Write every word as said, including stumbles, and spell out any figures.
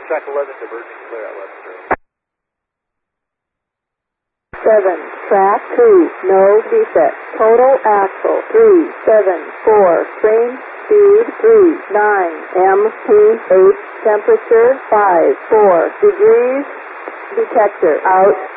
Track eleven, diverging, clear out eleven zero. seven, track two, no defect. Total axle, three, seven, four, train speed, three, nine, M P eight, temperature, five, four degrees, detector, out.